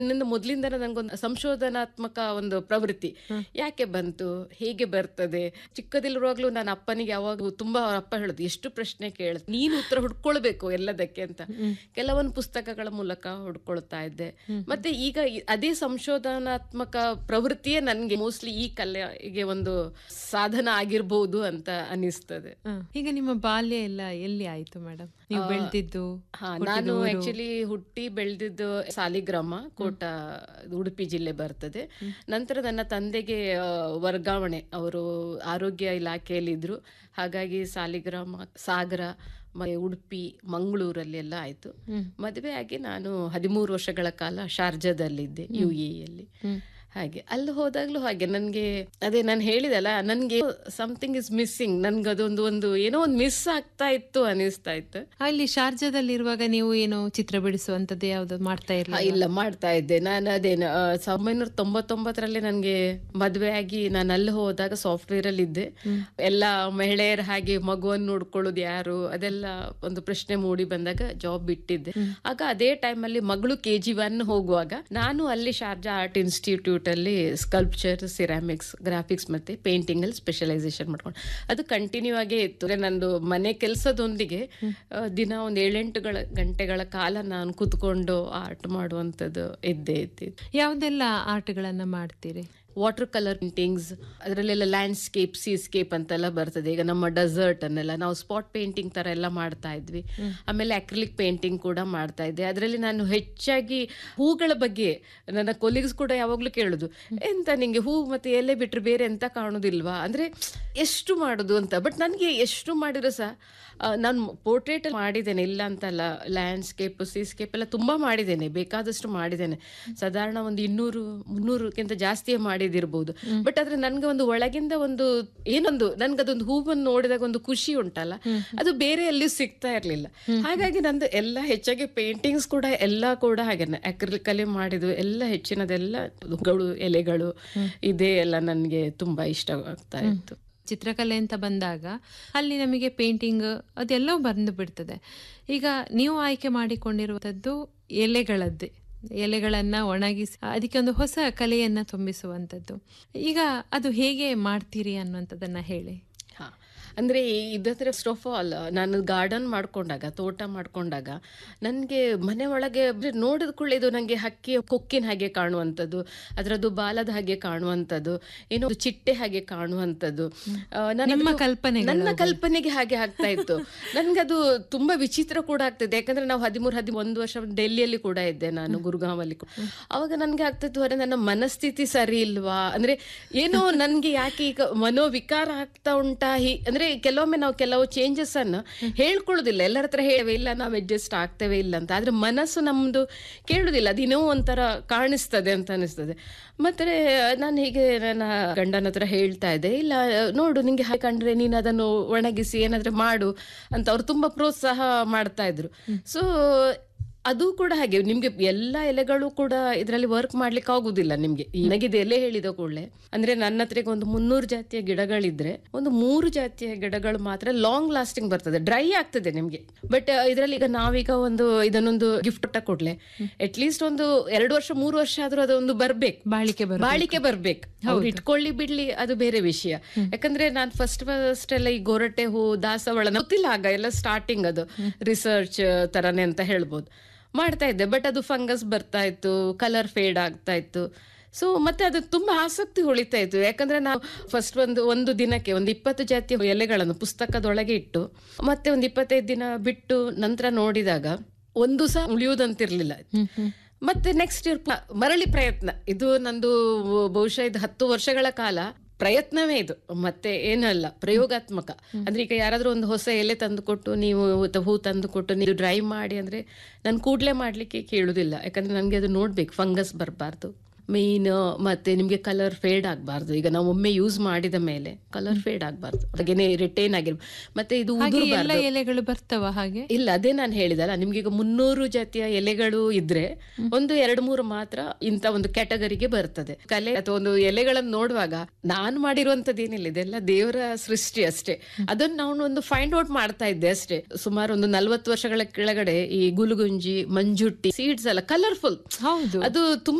ನಿನ್ನ ಮೊದಲಿಂದ ನಂಗೊಂದು ಸಂಶೋಧನಾತ್ಮಕ ಒಂದು ಪ್ರವೃತ್ತಿ ಯಾಕೆ ಬಂತು, ಹೇಗೆ ಬರ್ತದೆ. ಚಿಕ್ಕದಿರುವಾಗ್ಲೂ ನಾನು ಅಪ್ಪನಿಗೆ ಯಾವಾಗ ತುಂಬಾ ಅವ್ರ ಅಪ್ಪ ಹೇಳುದು, ಎಷ್ಟು ಪ್ರಶ್ನೆ ಕೇಳ, ನೀನು ಉತ್ತರ ಹುಡ್ಕೊಳ್ಬೇಕು ಎಲ್ಲದಕ್ಕೆ ಅಂತ. ಕೆಲವೊಂದು ಪುಸ್ತಕಗಳ ಮೂಲಕ ಹುಡ್ಕೊಳ್ತಾ ಇದ್ದೆ. ಮತ್ತೆ ಈಗ ಅದೇ ಸಂಶೋಧನಾತ್ಮಕ ಪ್ರವೃತ್ತಿಯೇ ನನ್ಗೆ ಮೋಸ್ಟ್ಲಿ ಈ ಕಲೆಗೆ ಒಂದು ಸಾಧನ ಆಗಿರ್ಬಹುದು ಅಂತ ಅನಿಸ್ತದೆ. ಈಗ ನಿಮ್ಮ ಬಾಲ್ಯ ಎಲ್ಲ ಎಲ್ಲಿ ಆಯ್ತು ಮೇಡಮ್, ನೀವು ಬೆಳೆದಿದ್ದು? ನಾನು ಆಕ್ಚುಲಿ ಹುಟ್ಟಿ ಬೆಳೆದಿದ್ದು ಸಾಲಿಗ್ರಾಮ, ಕೋಟ, ಉಡುಪಿ ಜಿಲ್ಲೆ ಬರ್ತದೆ. ನಂತರ ನನ್ನ ತಂದೆಗೆ ವರ್ಗಾವಣೆ, ಅವರು ಆರೋಗ್ಯ ಇಲಾಖೆಯಲ್ಲಿದ್ರು. ಹಾಗಾಗಿ ಸಾಲಿಗ್ರಾಮ, ಸಾಗರ, ಉಡುಪಿ, ಮಂಗಳೂರಲ್ಲಿ ಎಲ್ಲ ಆಯ್ತು. ಮದುವೆ ಆಗಿ ನಾನು 13 ವರ್ಷಗಳ ಕಾಲ ಶಾರ್ಜಾದಲ್ಲಿದ್ದೆ, UAE. ಹಾಗೆ ಅಲ್ಲಿ ಹೋದಾಗ್ಲೂ ಹಾಗೆ ನನ್ಗೆ ಅದೇ ನಾನು ಹೇಳಿದಲ್ಲ, ನನ್ಗೆ ಸಮಥಿಂಗ್ ಇಸ್ ಮಿಸ್ಸಿಂಗ್, ನನ್ಗೆ ಅದೊಂದು ಏನೋ ಒಂದು ಮಿಸ್ ಆಗ್ತಾ ಇತ್ತು ಅನಿಸ್ತಾ ಇತ್ತು. ಅಲ್ಲಿ ಶಾರ್ಜಾದಲ್ಲಿ ಇರುವಾಗ ನೀವು ಏನು ಚಿತ್ರ ಬಿಡಿಸುವಂತದ್ದು ಯಾವ್ದು ಮಾಡ್ತಾ ಇರಲಿಲ್ಲ? ಇಲ್ಲ, ಮಾಡ್ತಾ ಇದ್ದೆ ನಾನು. ಅದೇ 1999ರಲ್ಲಿ ನನ್ಗೆ ಮದುವೆ ಆಗಿ ನಾನು ಅಲ್ಲಿ ಹೋದಾಗ ಸಾಫ್ಟ್ವೇರ್ ಅಲ್ಲಿ ಇದ್ದೆ. ಎಲ್ಲ ಮಹಿಳೆಯರ ಹಾಗೆ ಮಗುವನ್ನು ನೋಡ್ಕೊಳ್ಳೋದು ಯಾರು, ಅದೆಲ್ಲ ಒಂದು ಪ್ರಶ್ನೆ ಮೂಡಿ ಬಂದಾಗ ಜಾಬ್ ಬಿಟ್ಟಿದ್ದೆ. ಆಗ ಅದೇ ಟೈಮಲ್ಲಿ ಮಗಳು KG1 ಹೋಗುವಾಗ ನಾನು ಅಲ್ಲಿ ಶಾರ್ಜಾ ಆರ್ಟ್ ಇನ್ಸ್ಟಿಟ್ಯೂಟ್ ಅಲ್ಲಿ ಸ್ಕಲ್ಪ್ಚರ್, ಸಿರಾಮಿಕ್ಸ್, ಗ್ರಾಫಿಕ್ಸ್ ಮತ್ತೆ ಪೇಂಟಿಂಗ್ ಅಲ್ಲಿ ಸ್ಪೆಷಲೈಸೇಷನ್ ಮಾಡ್ಕೊಂಡು ಅದು ಕಂಟಿನ್ಯೂ ಆಗೇ ಇತ್ತು. ನಂದು ಮನೆ ಕೆಲಸದೊಂದಿಗೆ ದಿನ ಒಂದು 7-8 ಗಂಟೆಗಳ ಕಾಲ ನಾನು ಕೂತ್ಕೊಂಡು ಆರ್ಟ್ ಮಾಡುವಂಥದ್ದು ಇದ್ದೇ ಇತ್ತು. ಯಾವ್ದೆಲ್ಲ ಆರ್ಟ್ಗಳನ್ನ ಮಾಡ್ತೀರಿ? ವಾಟರ್ ಕಲರ್ ಪೇಂಟಿಂಗ್ಸ್, ಅದರಲ್ಲೆಲ್ಲ ಲ್ಯಾಂಡ್ಸ್ಕೇಪ್, ಸೀಸ್ಕೇಪ್ ಅಂತೆಲ್ಲ ಬರ್ತದೆ. ಈಗ ನಮ್ಮ ಡೆಸರ್ಟ್ ಅನ್ನೆಲ್ಲ ನಾವು ಸ್ಪಾಟ್ ಪೇಂಟಿಂಗ್ ತರ ಎಲ್ಲ ಮಾಡ್ತಾ ಇದ್ವಿ. ಆಮೇಲೆ ಅಕ್ರಿಲಿಕ್ ಪೇಂಟಿಂಗ್ ಕೂಡ ಮಾಡ್ತಾ ಇದ್ದೆ. ಅದರಲ್ಲಿ ನಾನು ಹೆಚ್ಚಾಗಿ ಹೂಗಳ ಬಗ್ಗೆ, ನನ್ನ ಕೊಲೀಗ್ಸ್ ಕೂಡ ಯಾವಾಗ್ಲೂ ಕೇಳುದು, ಎಂತ ನಿಂಗೆ ಹೂ ಮತ್ತೆ ಎಲೆ ಬಿಟ್ರೆ ಬೇರೆ ಎಂತ ಕಾಣುದಿಲ್ವಾ, ಅಂದ್ರೆ ಎಷ್ಟು ಮಾಡುದು ಅಂತ. ಬಟ್ ನನಗೆ ಎಷ್ಟು ಮಾಡಿದ್ರು ಸಹ, ನಾನು ಪೋರ್ಟ್ರೇಟ್ ಮಾಡಿದ್ದೇನೆ, ಇಲ್ಲ ಅಂತಲ್ಲ, ಲ್ಯಾಂಡ್ಸ್ಕೇಪ್, ಸೀಸ್ಕೇಪ್ ಎಲ್ಲ ತುಂಬಾ ಮಾಡಿದ್ದೇನೆ, ಬೇಕಾದಷ್ಟು ಮಾಡಿದ್ದೇನೆ. ಸಾಧಾರಣ ಒಂದು 200-300ಕ್ಕಿಂತ ಜಾಸ್ತಿಯೇ ಮಾಡಿದಿರ್ಬೋದು. ಬಟ್ ಆದ್ರೆ ನನ್ಗೆ ಒಂದು ಒಳಗಿಂದ ಒಂದು ಏನೊಂದು, ನನ್ಗದೊಂದು ಹೂವನ್ನು ನೋಡಿದಾಗ ಒಂದು ಖುಷಿ ಉಂಟಲ್ಲ, ಅದು ಬೇರೆ ಎಲ್ಲಿ ಸಿಗ್ತಾ ಇರ್ಲಿಲ್ಲ. ಹಾಗಾಗಿ ನಂದು ಎಲ್ಲ ಹೆಚ್ಚಾಗಿ ಪೇಂಟಿಂಗ್ಸ್ ಕೂಡ ಎಲ್ಲ ಕೂಡ ಹಾಗೇನೆ ಅಕ್ರಿಲಿಕ್ ಅಲ್ಲಿ ಮಾಡಿದ್ದು ಎಲ್ಲ, ಹೆಚ್ಚಿನದೆಲ್ಲ ಹೂಗಳು, ಎಲೆಗಳು, ಇದೇ ಎಲ್ಲ ನನ್ಗೆ ತುಂಬಾ ಇಷ್ಟ ಆಗ್ತಾ ಇತ್ತು. ಚಿತ್ರಕಲೆ ಅಂತ ಬಂದಾಗ ಅಲ್ಲಿ ನಮಗೆ ಪೇಂಟಿಂಗ್ ಅದೆಲ್ಲವೂ ಬಂದು ಬಿಡ್ತದೆ. ಈಗ ನೀವು ಆಯ್ಕೆ ಮಾಡಿಕೊಂಡಿರುವಂಥದ್ದು ಎಲೆಗಳದ್ದೇ, ಎಲೆಗಳನ್ನ ಒಣಗಿಸಿ ಅದಕ್ಕೆ ಒಂದು ಹೊಸ ಕಲೆಯನ್ನ ತುಂಬಿಸುವಂಥದ್ದು. ಈಗ ಅದು ಹೇಗೆ ಮಾಡ್ತೀರಿ ಅನ್ನುವಂಥದ್ದನ್ನ ಹೇಳಿ. ಅಂದ್ರೆ ಇದತ್ರ ಫಸ್ಟ್ ಆಫ್ ಆಲ್ ನಾನು ಗಾರ್ಡನ್ ಮಾಡ್ಕೊಂಡಾಗ, ತೋಟ ಮಾಡ್ಕೊಂಡಾಗ ನನಗೆ ಮನೆ ಒಳಗೆ ನೋಡಿದ ಕೂಡಲೇ ಇದು ನನಗೆ ಹಕ್ಕಿಯ ಕೊಕ್ಕಿನ ಹಾಗೆ ಕಾಣುವಂಥದ್ದು, ಅದರದ್ದು ಬಾಲದ ಹಾಗೆ ಕಾಣುವಂಥದ್ದು, ಏನೋ ಚಿಟ್ಟೆ ಹಾಗೆ ಕಾಣುವಂಥದ್ದು, ನನ್ನ ಕಲ್ಪನೆಗೆ ಹಾಗೆ ಆಗ್ತಾ ಇತ್ತು. ನನ್ಗದು ತುಂಬಾ ವಿಚಿತ್ರ ಕೂಡ ಆಗ್ತದೆ. ಯಾಕಂದ್ರೆ ನಾವು 13-11 ವರ್ಷ ಡೆಲ್ಲಿಯಲ್ಲಿ ಕೂಡ ಇದ್ದೆ ನಾನು, ಗುರುಗಾಂವಲ್ಲಿ. ಅವಾಗ ನನ್ಗೆ ಆಗ್ತಿತ್ತು, ಅರೆ ನನ್ನ ಮನಸ್ಥಿತಿ ಸರಿ ಇಲ್ವಾ, ಅಂದ್ರೆ ಏನೋ ನನ್ಗೆ ಯಾಕೆ ಈಗ ಮನೋವಿಕಾರ ಆಗ್ತಾ ಉಂಟಾ, ಅಂದ್ರೆ ಕೆಲವೊಮ್ಮೆ ನಾವು ಕೆಲವು ಚೇಂಜಸ್ ಅನ್ನು ಹೇಳ್ಕೊಳ್ಳೋದಿಲ್ಲ, ಎಲ್ಲರ ಹತ್ರ ಹೇಳವೆ ಇಲ್ಲ ನಾವು ಅಡ್ಜಸ್ಟ್ ಆಗ್ತೇವೆ ಇಲ್ಲ ಅಂತ. ಆದ್ರೆ ಮನಸ್ಸು ನಮ್ದು ಕೇಳುದಿಲ್ಲ, ಅದಿನ್ನೋ ಒಂಥರ ಕಾಣಿಸ್ತದೆ ಅಂತ ಅನಿಸ್ತದೆ. ಮತ್ತೆ ನಾನು ಹೀಗೆ ನನ್ನ ಗಂಡನ ಹತ್ರ ಹೇಳ್ತಾ ಇದ್ದೆ, ಇಲ್ಲ ನೋಡು ನಿಂಗೆ ಹಾಗೆ ಕಂಡ್ರೆ ನೀನು ಅದನ್ನು ಒಣಗಿಸಿ ಏನಾದ್ರೂ ಮಾಡು ಅಂತ ಅವ್ರು ತುಂಬಾ ಪ್ರೋತ್ಸಾಹ ಮಾಡ್ತಾ ಇದ್ರು. ಸೊ ಅದು ಕೂಡ ಹಾಗೆ, ನಿಮ್ಗೆ ಎಲ್ಲ ಎಲೆಗಳು ಕೂಡ ಇದರಲ್ಲಿ ವರ್ಕ್ ಮಾಡ್ಲಿಕ್ಕೆ ಆಗುದಿಲ್ಲ ನಿಮ್ಗೆ. ನನಗಿದು ಎಲೆ ಹೇಳಿದ ಕೂಡಲೇ, ಅಂದ್ರೆ ನನ್ನ ಹತ್ರ ಒಂದು 300 ಜಾತಿಯ ಗಿಡಗಳಿದ್ರೆ ಒಂದು 3 ಜಾತಿಯ ಗಿಡಗಳು ಮಾತ್ರ ಲಾಂಗ್ ಲಾಸ್ಟಿಂಗ್ ಬರ್ತದೆ, ಡ್ರೈ ಆಗ್ತದೆ ನಿಮ್ಗೆ. ಬಟ್ ಇದರಲ್ಲಿ ಈಗ ನಾವೀಗ ಒಂದು ಇದನ್ನೊಂದು ಗಿಫ್ಟ್ ಕೊಟ್ಟ ಕೂಡಲೇ ಅಟ್ಲೀಸ್ಟ್ ಒಂದು 2 ವರ್ಷ 3 ವರ್ಷ ಆದ್ರೂ ಅದೊಂದು ಬರ್ಬೇಕು, ಬಾಳಿಕೆ ಬರ್ಬೇಕು. ಅವ್ರು ಇಟ್ಕೊಳ್ಳಿ ಬಿಡ್ಲಿ ಅದು ಬೇರೆ ವಿಷಯ. ಯಾಕಂದ್ರೆ ನಾನು ಫಸ್ಟ್ ಎಲ್ಲ ಈ ಗೊರಟೆ ಹೂ, ದಾಸವಾಳ ಗೊತ್ತಿಲ್ಲ ಆಗ ಎಲ್ಲ ಸ್ಟಾರ್ಟಿಂಗ್, ಅದು ರಿಸರ್ಚ್ ತರನೇ ಅಂತ ಹೇಳ್ಬೋದು, ಮಾಡ್ತಾ ಇದ್ದೆ. ಬಟ್ ಅದು ಫಂಗಸ್ ಬರ್ತಾ ಇತ್ತು, ಕಲರ್ ಫೇಡ್ ಆಗ್ತಾ ಇತ್ತು. ಸೊ ಮತ್ತೆ ಅದು ತುಂಬಾ ಆಸಕ್ತಿ ಉಳಿತಾ ಇತ್ತು. ಯಾಕಂದ್ರೆ ನಾವು ಫಸ್ಟ್ ಒಂದು ದಿನಕ್ಕೆ ಒಂದು 20 ಜಾತಿಯ ಎಲೆಗಳನ್ನು ಪುಸ್ತಕದೊಳಗೆ ಇಟ್ಟು ಮತ್ತೆ ಒಂದು 25 ದಿನ ಬಿಟ್ಟು ನಂತರ ನೋಡಿದಾಗ ಒಂದು ಸಹ ಉಳಿಯುವುದಂತಿರ್ಲಿಲ್ಲ. ಮತ್ತೆ ನೆಕ್ಸ್ಟ್ ಇಯರ್ ಮರಳಿ ಪ್ರಯತ್ನ. ಇದು ನಂದು ಬಹುಶಃ ಇದು 10 ವರ್ಷಗಳ ಕಾಲ ಪ್ರಯತ್ನವೇ ಇದು, ಮತ್ತೆ ಏನಲ್ಲ, ಪ್ರಯೋಗಾತ್ಮಕ. ಅಂದ್ರೆ ಈಗ ಯಾರಾದ್ರೂ ಒಂದು ಹೊಸ ಎಲೆ ತಂದು ಕೊಟ್ಟು, ನೀವು ಹೂ ತಂದು ಕೊಟ್ಟು ನೀವು ಡ್ರೈ ಮಾಡಿ ಅಂದ್ರೆ ನಾನು ಕೂಡ್ಲೆ ಮಾಡ್ಲಿಕ್ಕೆ ಕೇಳುದಿಲ್ಲ. ಯಾಕಂದ್ರೆ ನನ್ಗೆ ಅದು ನೋಡ್ಬೇಕು, ಫಂಗಸ್ ಬರಬಾರ್ದು. ಮೇನ್. ಮತ್ತೆ ನಿಮ್ಗೆ ಕಲರ್ ಫೇಡ್ ಆಗಬಾರ್ದು. ಈಗ ನಾವು ಒಮ್ಮೆ ಯೂಸ್ ಮಾಡಿದ ಮೇಲೆ ಕಲರ್ ಫೇಡ್ ಆಗಬಾರ್ದು, ಹಾಗೇನೆ ರಿಟೈನ್ ಆಗಿರ್ಬೋದು. ಮತ್ತೆ ಇದು ಎಲ್ಲ ಉದುರಬಾರ್ದು. ಎಲೆಗಳು ಬರ್ತಾವ ಹಾಗೆ? ಇಲ್ಲ, ಅದೇ ನಾನು ಹೇಳಿದಲ್ಲ, ನಿಮ್ಗೆ ಈಗ 300 ಜಾತಿಯ ಎಲೆಗಳು ಇದ್ರೆ ಒಂದು 2-3 ಮಾತ್ರ ಇಂತ ಒಂದು ಕ್ಯಾಟಗರಿಗೆ ಬರ್ತದೆ. ಕಲೆ ಅಥವಾ ಒಂದು ಎಲೆಗಳನ್ನು ನೋಡುವಾಗ ನಾನು ಮಾಡಿರುವಂತದ್ದು ಏನಿಲ್ಲ, ಇದೆಲ್ಲ ದೇವರ ಸೃಷ್ಟಿ ಅಷ್ಟೇ. ಅದನ್ನ ನಾವು ಒಂದು ಫೈಂಡ್ ಔಟ್ ಮಾಡ್ತಾ ಇದ್ದೆ ಅಷ್ಟೇ. ಸುಮಾರು ಒಂದು 40 ವರ್ಷಗಳ ಕೆಳಗಡೆ ಈ ಗುಲುಗುಂಜಿ, ಮಂಜುಟ್ಟಿ ಸೀಡ್ಸ್ ಎಲ್ಲ ಕಲರ್ಫುಲ್, ಹೌದು, ಅದು